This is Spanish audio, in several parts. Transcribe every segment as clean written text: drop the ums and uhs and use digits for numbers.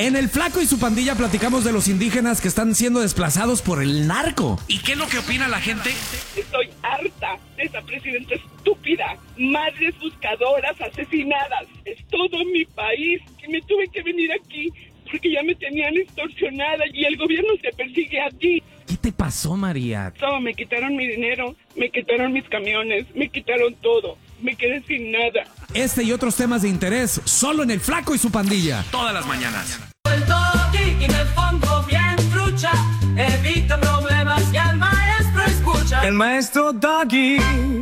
En El Flaco y su pandilla platicamos de los indígenas que están siendo desplazados por el narco. ¿Y qué es lo que opina la gente? Estoy harta de esa presidenta estúpida. Madres buscadoras asesinadas. Es todo mi país. Y me tuve que venir aquí porque ya me tenían extorsionada y el gobierno te persigue a ti. ¿Qué te pasó, María? Me quitaron mi dinero, me quitaron mis camiones, me quitaron todo. Me quedé sin nada. Este y otros temas de interés solo en El Flaco y su pandilla. Todas las mañanas. El Doggy y me pongo bien trucha, evita problemas y al maestro escucha. El maestro Doggy.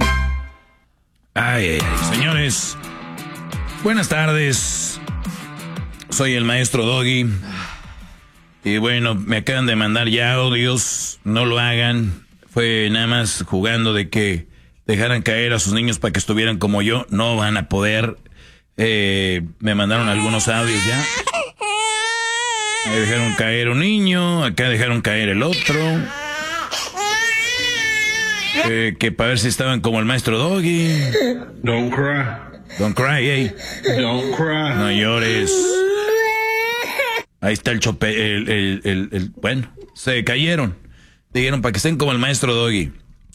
Ay, señores, buenas tardes. Soy el maestro Doggy. Y bueno, me acaban de mandar ya audios. No lo hagan. Fue nada más jugando de que dejaran caer a sus niños para que estuvieran como yo. No van a poder. Me mandaron algunos audios ya. Ahí dejaron caer un niño, acá dejaron caer el otro. Que para ver si estaban como el maestro Doggy. Don't cry. Don't cry, hey. Don't cry. No llores. Ahí está el bueno, se cayeron. Dijeron para que estén como el maestro Doggy.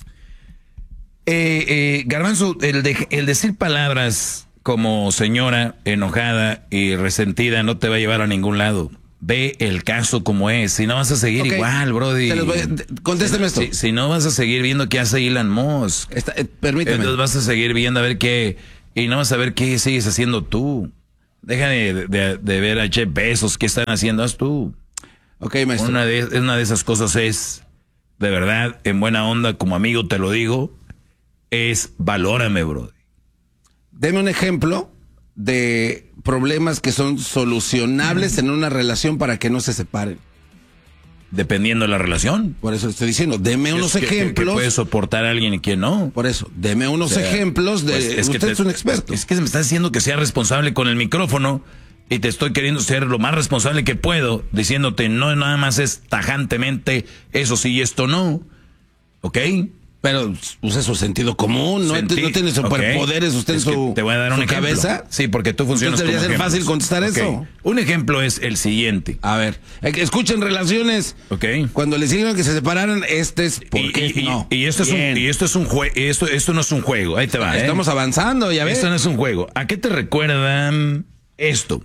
Garbanzo, el decir palabras como señora enojada y resentida no te va a llevar a ningún lado. Ve el caso como es. Si no vas a seguir igual, brody. Contésteme esto. Si no vas a seguir viendo qué hace Elon Musk. Permíteme. Entonces vas a seguir viendo a ver qué. Y no vas a ver qué sigues haciendo tú. Deja de ver a Jeff Bezos. ¿Qué están haciendo? Haz tú. Ok, maestro. Una de esas cosas es, de verdad, en buena onda, como amigo te lo digo, es valórame, brody. Deme un ejemplo de problemas que son solucionables en una relación para que no se separen. Dependiendo de la relación. Por eso estoy diciendo, deme unos ejemplos. Que puede soportar a alguien y quien no. Por eso, deme unos ejemplos de... Pues usted es un experto. Es que me estás diciendo que sea responsable con el micrófono y te estoy queriendo ser lo más responsable que puedo, diciéndote no nada más es tajantemente eso sí y esto no. ¿Ok? Pero use su sentido común, no tiene superpoderes usted en su, te voy a dar un ejemplo. Cabeza. Sí, porque tú funcionas como debería ser fácil contestar eso. Un ejemplo es el siguiente. A ver, escuchen relaciones. Ok. Cuando les digan que se separaran, este es porque no. Y esto es un juego. Esto no es un juego. Ahí te va. Estamos avanzando, ya ves. Esto no es un juego. ¿A qué te recuerdan esto?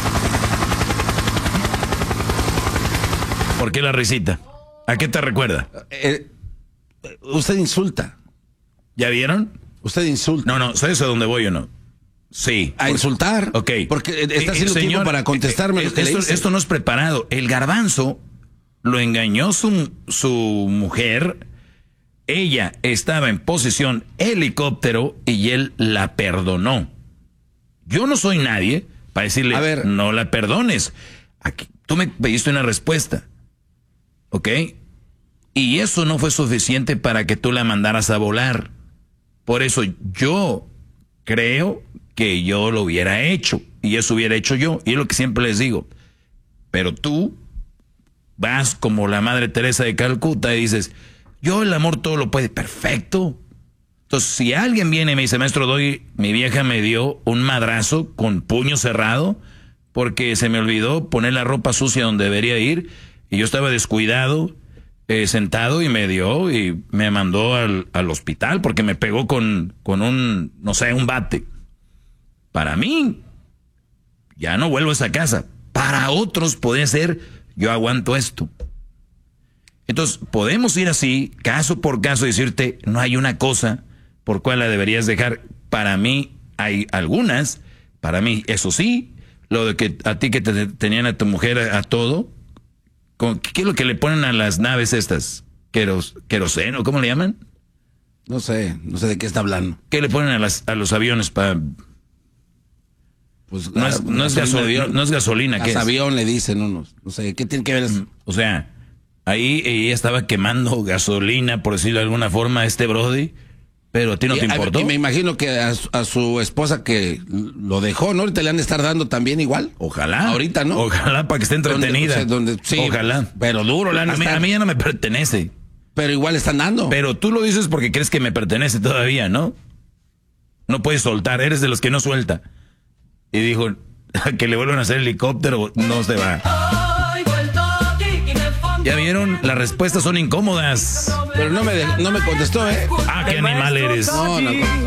¿Por qué la risita? ¿A qué te recuerda? Usted insulta. ¿Ya vieron? Usted insulta. No, ¿sabes a dónde voy o no? Sí. A insultar. Ok. Porque está haciendo tiempo para contestarme lo que le hice. Esto no es preparado. El Garbanzo lo engañó su mujer. Ella estaba en posición helicóptero y él la perdonó. Yo no soy nadie para decirle, a ver, no la perdones. Aquí, tú me pediste una respuesta. ¿Ok? Y eso no fue suficiente para que tú la mandaras a volar. Por eso yo creo que yo lo hubiera hecho. Y eso hubiera hecho yo. Y es lo que siempre les digo. Pero tú vas como la Madre Teresa de Calcuta y dices, yo el amor todo lo puede. Perfecto. Entonces, si alguien viene y me dice, maestro Doggy, mi vieja me dio un madrazo con puño cerrado porque se me olvidó poner la ropa sucia donde debería ir y yo estaba descuidado, sentado y me dio y me mandó al hospital porque me pegó con un, no sé, un bate. Para mí, ya no vuelvo a esa casa. Para otros puede ser, yo aguanto esto. Entonces, podemos ir así, caso por caso, y decirte, no hay una cosa por cual la deberías dejar. Para mí, hay algunas. Para mí, eso sí, lo de que a ti que te tenían a tu mujer a todo. ¿Qué es lo que le ponen a las naves estas? ¿Queroseno? ¿Cómo le llaman? No sé de qué está hablando. ¿Qué le ponen a los aviones para...? Pues no es gasolina. ¿Qué es? Avión le dicen unos. No sé, ¿qué tiene que ver eso? O sea, ahí ella estaba quemando gasolina, por decirlo de alguna forma, a este brody, pero a ti no te importó. Y me imagino que a su esposa que lo dejó, ¿no? Ahorita le han de estar dando también igual. Ojalá. Ahorita, ¿no? Ojalá para que esté entretenida. Sí, ojalá. Pero duro le han de estar. A mí ya no me pertenece. Pero igual están dando. Pero tú lo dices porque crees que me pertenece todavía, ¿no? No puedes soltar, eres de los que no suelta. Y dijo, a que le vuelvan a hacer helicóptero, no se va. Hoy vuelto aquí en el fondo. Ya vieron, las respuestas son incómodas. Pero no me contestó, ¿eh? Ah, qué animal eres. No.